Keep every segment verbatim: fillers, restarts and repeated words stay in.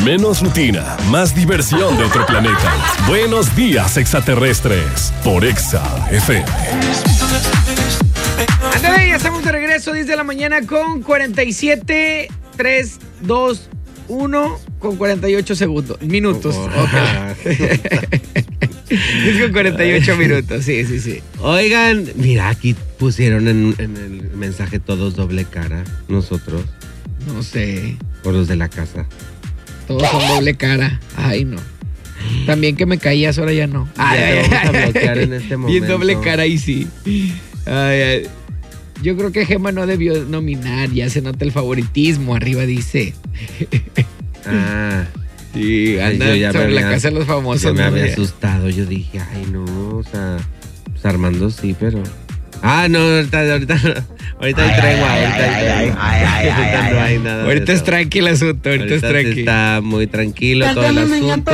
Menos rutina, más diversión de otro planeta. Buenos días, extraterrestres, por Exa F M. Ándale, ya estamos de regreso, diez de la mañana con cuarenta y siete, tres, dos, uno, con cuarenta y ocho segundos, minutos. Oh, okay. Es con cuarenta y ocho minutos, sí, sí, sí. Oigan, mira, aquí pusieron en, en el mensaje todos doble cara, nosotros. No sé. Por los de la casa. Todos son doble cara. Ay, no. También que me caías, ahora ya no. Ay, ya ay, te vamos ay, a bloquear ay, en este momento. Bien doble cara, ahí sí. Ay, ay. Yo creo que Gema no debió nominar, ya se nota el favoritismo, arriba dice. Ah. Sí, anda sobre había, la casa de los famosos. Yo me había asustado, yo dije, ay no, o sea, pues Armando sí, pero... Ah, no, ahorita, ahorita, ahorita hay tregua, ahorita hay tregua. No nada. Ahorita es tranquilo el asunto, ahorita, ahorita es tranquilo. Está muy tranquilo todo el asunto.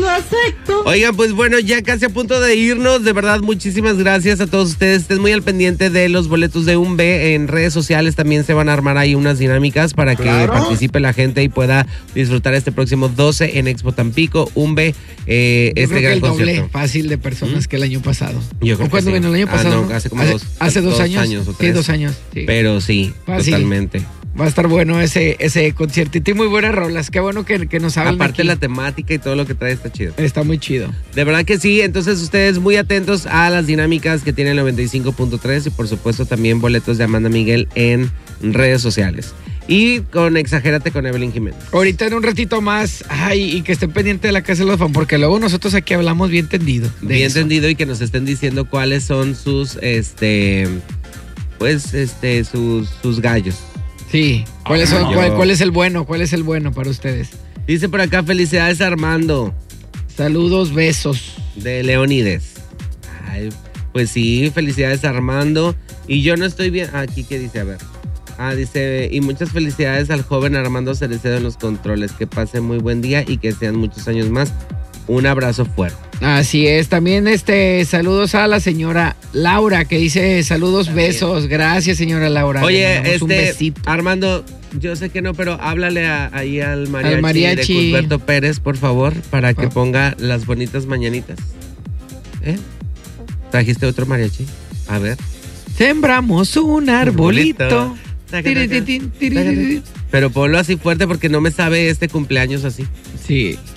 Oigan, pues bueno, ya casi a punto de irnos. De verdad, muchísimas gracias a todos ustedes. Estén muy al pendiente de los boletos de un B. En redes sociales también se van a armar ahí unas dinámicas para que claro. participe la gente y pueda disfrutar este próximo doce en Expo Tampico, un B, eh, Yo este creo gran que el concierto. doble fácil de personas ¿Mm? que el año pasado. Yo creo ¿O cuándo sí. vino el año pasado? Ah, no, hace como hace, dos. Hace dos, dos años. años o tres. Sí, dos años. Sí. Pero sí, fácil. Totalmente. Va a estar bueno ese, ese conciertito y muy buenas rolas. Qué bueno que, que nos hablan. Aparte aquí. La temática y todo lo que trae está chido. Está muy chido. De verdad que sí. Entonces ustedes muy atentos a las dinámicas que tiene el noventa y cinco punto tres y por supuesto también boletos de Amanda Miguel en redes sociales. Y con Exagérate con Evelyn Jiménez. Ahorita en un ratito más, ay, y que estén pendientes de la casa de los fans, porque luego nosotros aquí hablamos bien tendido. Bien eso. tendido y que nos estén diciendo cuáles son sus, este, pues, este, sus, sus gallos. Sí, ¿cuáles son, cuál, ¿cuál es el bueno? ¿Cuál es el bueno para ustedes? Dice por acá, felicidades Armando. Saludos, besos. De Leonides. Ay, pues sí, felicidades Armando. Y yo no estoy bien, aquí qué dice, a ver. Ah, dice, y muchas felicidades al joven Armando Cerecedo en los controles. Que pase muy buen día y que sean muchos años más. Un abrazo fuerte. Así es, también este, saludos a la señora Laura, que dice saludos, también. besos. Gracias, señora Laura. Oye, este, Armando, yo sé que no, pero háblale a, ahí al mariachi, al mariachi de Cusberto Pérez, por favor, para que ponga las bonitas mañanitas. ¿Eh? ¿Trajiste otro mariachi? A ver. Sembramos un arbolito. Pero ponlo así fuerte porque no me sabe este cumpleaños así. Sí.